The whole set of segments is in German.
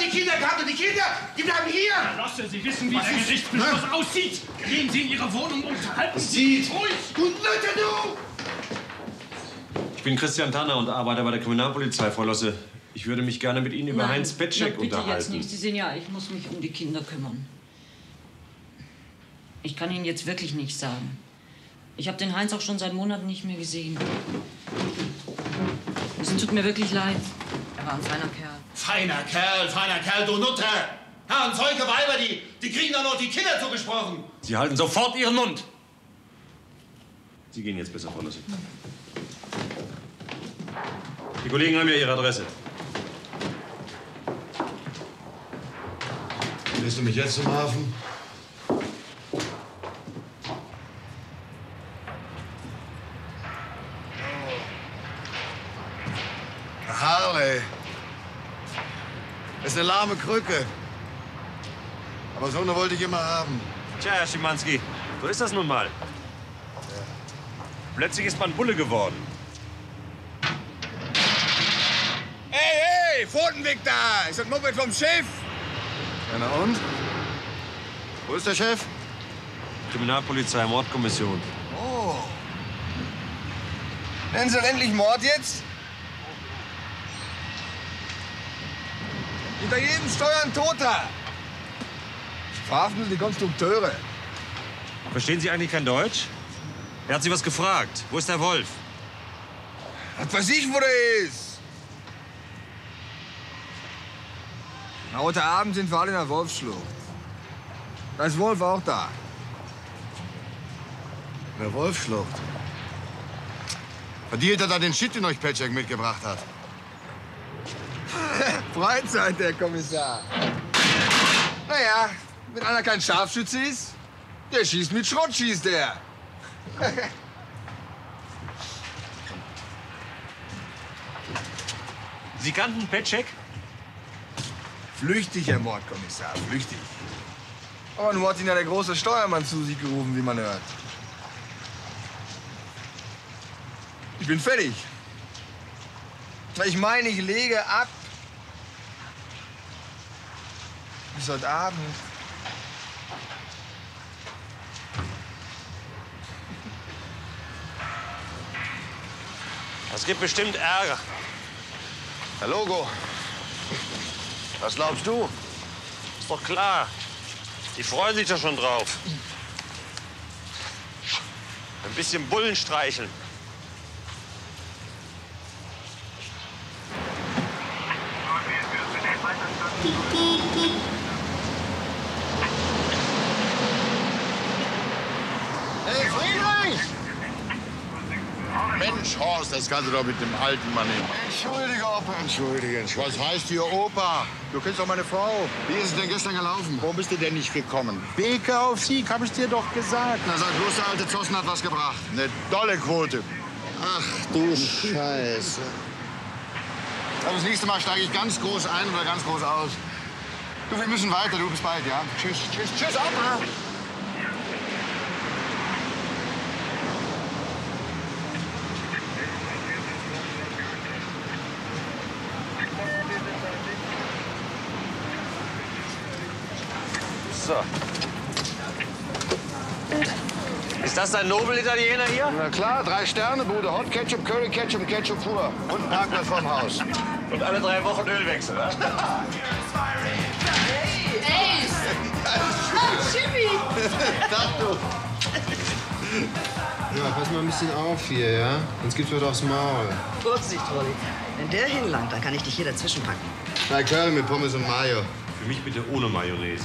die Kinder gehabt und die Kinder, die bleiben hier. Herr Losse, Sie wissen, wie der Gerichtsbeschluss aussieht. Gehen Sie in Ihre Wohnung und halten Sie sich ruhig. Und Leute, du! Ich bin Christian Tanner und arbeite bei der Kriminalpolizei, Frau Losse. Ich würde mich gerne mit Ihnen über Heinz Petschek unterhalten. Bitte jetzt nicht. Sie sehen ja, ich muss mich um die Kinder kümmern. Ich kann Ihnen jetzt wirklich nichts sagen. Ich habe den Heinz auch schon seit Monaten nicht mehr gesehen. Es tut mir wirklich leid. Er war ein feiner Kerl. Feiner Kerl, du Nutte! Ja, und solche Weiber, die kriegen doch noch die Kinder zugesprochen. Sie halten sofort Ihren Mund! Sie gehen jetzt besser, Frau Losse. Die Kollegen haben ja Ihre Adresse. Lässt du mich jetzt zum Hafen? Harley. Das ist eine lahme Krücke. Aber so eine wollte ich immer haben. Tja, Herr Schimanski, so ist das nun mal. Plötzlich ist man Bulle geworden. Hey, Pfotenweg da! Ist das Moped vom Chef? Ja, na und? Wo ist der Chef? Kriminalpolizei, Mordkommission. Oh. Nennen Sie endlich Mord jetzt? Hinter jedem Steuer ein Toter. Verhaften Sie die Konstrukteure. Verstehen Sie eigentlich kein Deutsch? Er hat Sie was gefragt. Wo ist der Wolf? Was weiß ich, wo der ist? Na, heute Abend sind wir alle in der Wolfsschlucht. Da ist Wolf auch da. In der Wolfsschlucht? Verdient er da den Shit, den euch Petschek mitgebracht hat? Freizeit, der Kommissar. Naja, wenn einer kein Scharfschütze ist, der schießt mit Schrott, schießt der. Sie kannten Petschek? Flüchtig, Herr Mordkommissar, flüchtig. Aber nun hat ihn ja der große Steuermann zu sich gerufen, wie man hört. Ich bin fertig. Ich meine, ich lege ab. Bis heute Abend. Es gibt bestimmt Ärger. Herr Logo, was glaubst du? Ist doch klar. Die freuen sich doch schon drauf. Ein bisschen Bullen streicheln. Hey, Friedrich! Mensch, Horst, das kannst du doch mit dem alten Mann nehmen. Entschuldige, Opa, entschuldige. Was heißt hier Opa? Du kennst doch meine Frau. Wie ist es denn gestern gelaufen? Warum bist du denn nicht gekommen? Beke auf Sieg, hab ich dir doch gesagt. Na, sag bloß, der alte Zossen hat was gebracht. Eine dolle Quote. Ach du Scheiße. Also das nächste Mal steige ich ganz groß ein oder ganz groß aus. Du, wir müssen weiter. Du, bis bald, ja? Tschüss, tschüss, tschüss, Opa. So. Ist das dein Nobel-Italiener hier? Na klar, 3-Sterne-Bude. Hot Ketchup, Curry Ketchup, Ketchup pur. Und ein Parkplatz vorm Haus. Und alle 3 Wochen Ölwechsel, ne? Hey! Jimmy! Tag, du. Ja, pass mal ein bisschen auf hier, ja? Sonst gibt's was aufs Maul. Vorsicht, Rolli. Wenn der hinlangt, dann kann ich dich hier dazwischen packen. 3 Curry mit Pommes und Mayo. Für mich bitte ohne Mayonnaise.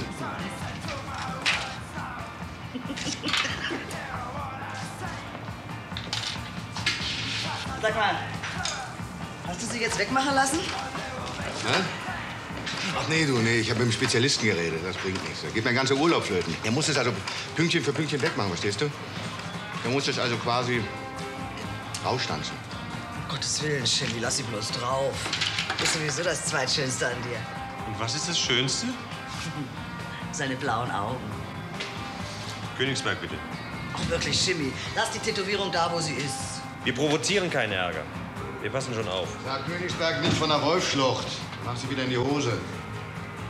Sag mal, hast du sie jetzt wegmachen lassen? Hä? Ach nee, du, nee, ich habe mit dem Spezialisten geredet. Das bringt nichts. Da geht mein ganzer Urlaub flöten. Der muss es also Pünktchen für Pünktchen wegmachen, verstehst du? Der muss es also quasi rausstanzen. Um Gottes Willen, Jimmy, lass sie bloß drauf. Das ist sowieso das Zweitschönste an dir. Und was ist das Schönste? Seine blauen Augen. Königsberg, bitte. Ach, wirklich, Jimmy, lass die Tätowierung da, wo sie ist. Wir provozieren keinen Ärger. Wir passen schon auf. Sag Königsberg nicht von der Wolfsschlucht. Mach sie wieder in die Hose.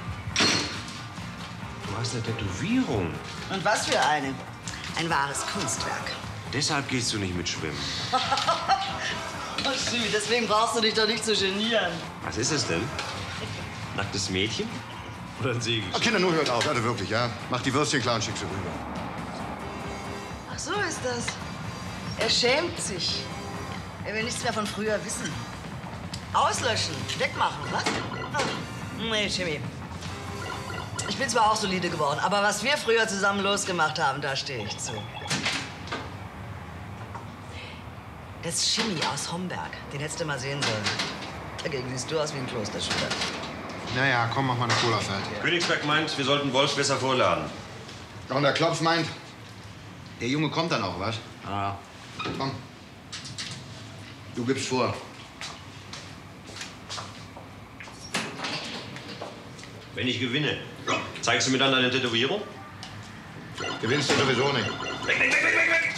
Du hast eine Tätowierung. Und was für eine? Ein wahres Kunstwerk. Deshalb gehst du nicht mit schwimmen. Jimmy, deswegen brauchst du dich doch nicht zu genieren. Was ist es denn? Nacktes Mädchen? Oder ein Segel? Oh, Kinder, nur hört auf. Also wirklich, ja? Mach die Würstchen klar und schick sie rüber. Ach so ist das. Er schämt sich. Er will nichts mehr von früher wissen. Auslöschen, wegmachen, was? Nee, Jimmy. Ich bin zwar auch solide geworden, aber was wir früher zusammen losgemacht haben, da stehe ich zu. Das Jimmy aus Homberg, den hättest du mal sehen sollen. Dagegen siehst du aus wie ein Klosterschüler. Naja, komm, mach mal eine Cola fertig. Königsberg meint, wir sollten Wolf besser vorladen. Und der Klopf meint, der Junge kommt dann auch, was? Ah. Komm. Du gibst vor. Wenn ich gewinne, zeigst du mir dann deine Tätowierung? Gewinnst du sowieso nicht. Weg, weg, weg, weg, weg, weg!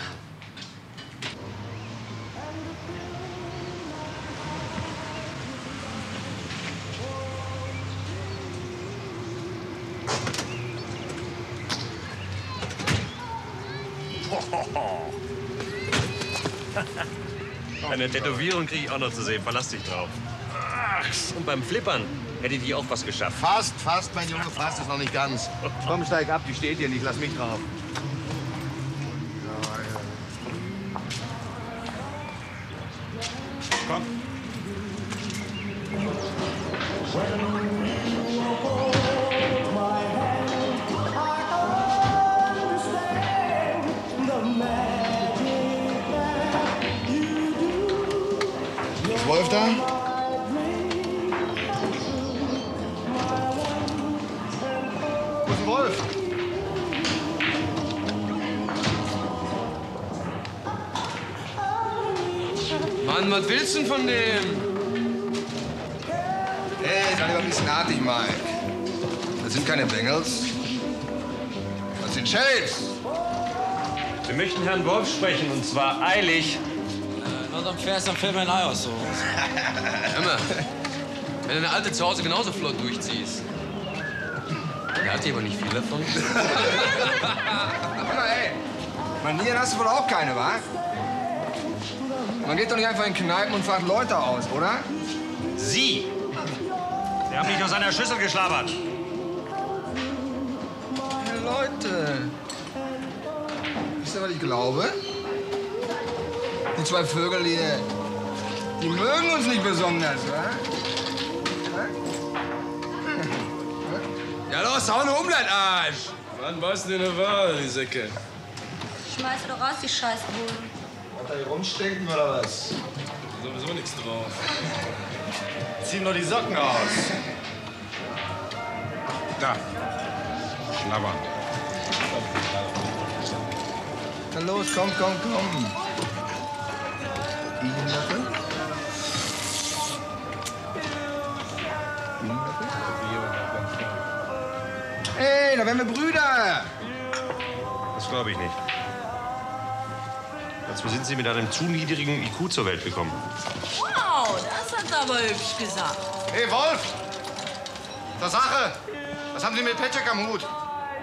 Eine Tätowierung kriege ich auch noch zu sehen. Verlass dich drauf. Ach, und beim Flippern hätte die auch was geschafft. Fast, mein Junge, fast ist noch nicht ganz. Komm, steig ab, die steht hier nicht. Lass mich drauf. Komm. Ist Wolf da? Wo ist Wolf? Mann, was willst du denn von dem? Hey, sei lieber ein bisschen artig, Mike. Das sind keine Bengals. Das sind Sheriffs. Wir möchten Herrn Wolf sprechen, und zwar eilig. Na, dann fährst du am Film ein Ei aus, so. Hör mal, wenn deine Alte zu Hause genauso flott durchziehst. Der hat hier aber nicht viel davon. Hör mal, ey. Manieren hast du wohl auch keine, wa? Man geht doch nicht einfach in Kneipen und fragt Leute aus, oder? Sie! Sie haben mich aus einer Schüssel geschlabert. Hey, Leute. Wisst ihr, was ich glaube? Die zwei Vögel hier, die mögen uns nicht besonders, wa? Ja, los, hau nur um, dein Arsch! Wann warst du denn in der Wahl, die Säcke? Schmeiß doch raus, die Scheißbullen. Hat er hier rumstinken oder was? Sowieso nichts drauf. Zieh nur die Socken aus. Da. Schlabbern. Na los, komm. Hey, da wären wir Brüder. Das glaube ich nicht. Dazu sind Sie mit einem zu niedrigen IQ zur Welt gekommen. Wow, das hat aber hübsch gesagt. Hey, Wolf! Zur Sache! Was haben Sie mit Petschek am Hut?